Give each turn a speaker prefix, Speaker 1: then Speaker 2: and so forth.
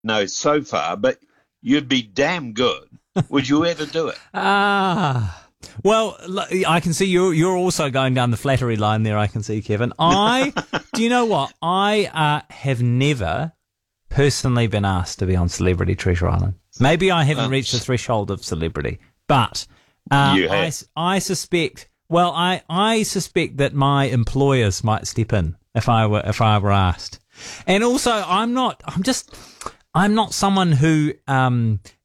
Speaker 1: No, so far, but you'd be damn good. Would you ever do it?
Speaker 2: Well, I can see you're also going down the flattery line there. I can see, Kevin. Do you know what? I have never personally been asked to be on Celebrity Treasure Island. Maybe I haven't reached the threshold of celebrity, but
Speaker 1: You have.
Speaker 2: I suspect. Well, I suspect that my employers might step in if I were asked. And also, I'm not someone who